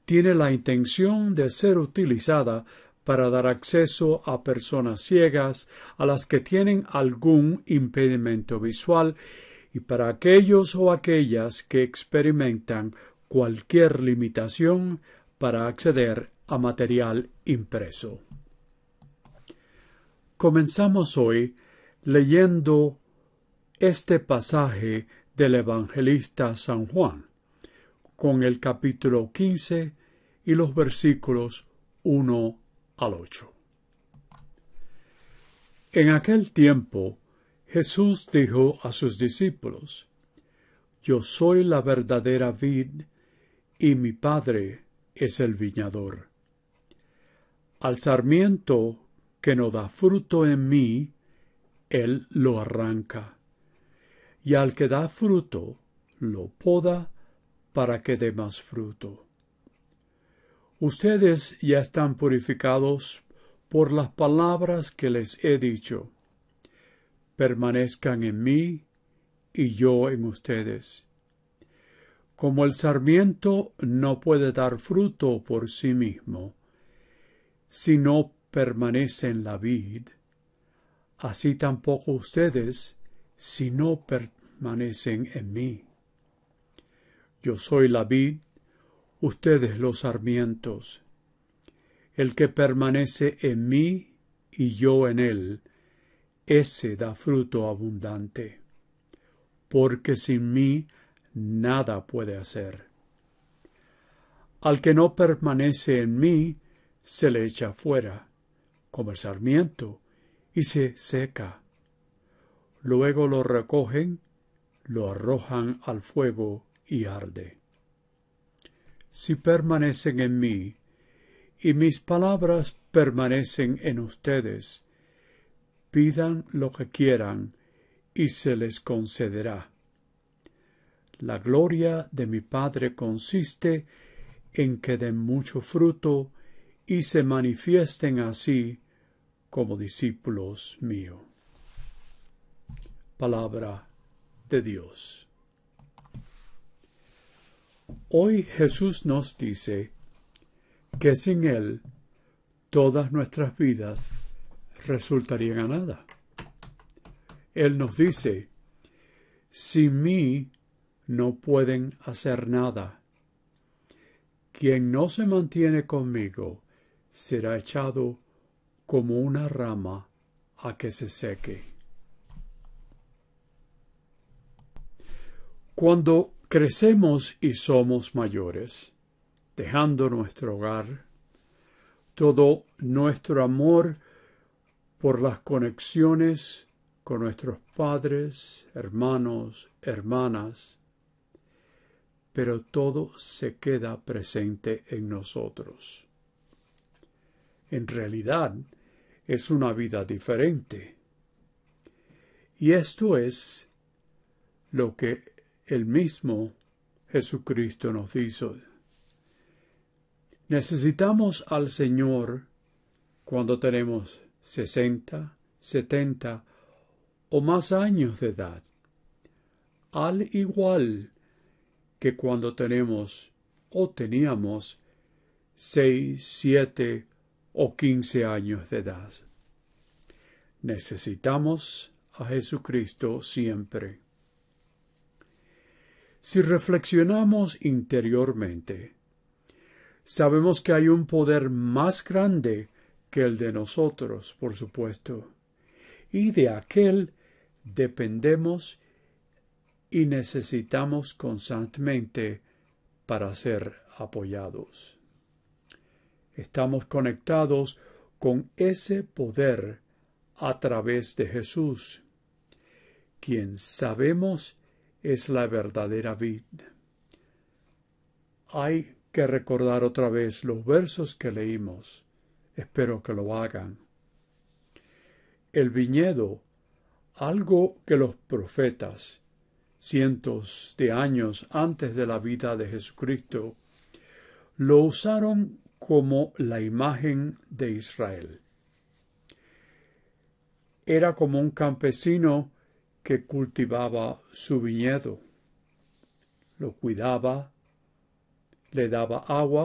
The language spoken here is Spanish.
tiene la intención de ser utilizada para dar acceso a personas ciegas, a las que tienen algún impedimento visual, y para aquellos o aquellas que experimentan cualquier limitación para acceder a material impreso. Comenzamos hoy leyendo este pasaje del evangelista San Juan, con el capítulo 15 y los versículos 1 al 8. En aquel tiempo, Jesús dijo a sus discípulos: Yo soy la verdadera vid, y mi Padre es el viñador. Al sarmiento que no da fruto en mí, Él lo arranca, y al que da fruto, lo poda para que dé más fruto. Ustedes ya están purificados por las palabras que les he dicho. Permanezcan en mí y yo en ustedes. Como el sarmiento no puede dar fruto por sí mismo, si no permanece en la vid, así tampoco ustedes si no permanecen en mí. Yo soy la vid, ustedes los sarmientos. El que permanece en mí y yo en él, ese da fruto abundante, porque sin mí nada puede hacer. Al que no permanece en mí, se le echa fuera, como el sarmiento, y se seca. Luego lo recogen, lo arrojan al fuego y arde. Si permanecen en mí, y mis palabras permanecen en ustedes, pidan lo que quieran, y se les concederá. La gloria de mi Padre consiste en que den mucho fruto, y se manifiesten así como discípulos míos. Palabra de Dios. Hoy Jesús nos dice que sin Él todas nuestras vidas resultarían a nada. Él nos dice: sin mí no pueden hacer nada. Quien no se mantiene conmigo será echado como una rama a que se seque. Cuando crecemos y somos mayores, dejando nuestro hogar, todo nuestro amor por las conexiones con nuestros padres, hermanos, hermanas, pero todo se queda presente en nosotros. En realidad, es una vida diferente. Y esto es lo que el mismo Jesucristo nos hizo. Necesitamos al Señor cuando tenemos 60, 70 o más años de edad, al igual que cuando tenemos o teníamos 6, 7 o 15 años de edad. Necesitamos a Jesucristo siempre. Si reflexionamos interiormente, sabemos que hay un poder más grande que el de nosotros, por supuesto, y de aquel dependemos y necesitamos constantemente para ser apoyados. Estamos conectados con ese poder a través de Jesús, quien sabemos es la verdadera vid. Hay que recordar otra vez los versos que leímos. Espero que lo hagan. El viñedo, algo que los profetas, cientos de años antes de la vida de Jesucristo, lo usaron como la imagen de Israel. Era como un campesino que cultivaba su viñedo, lo cuidaba, le daba agua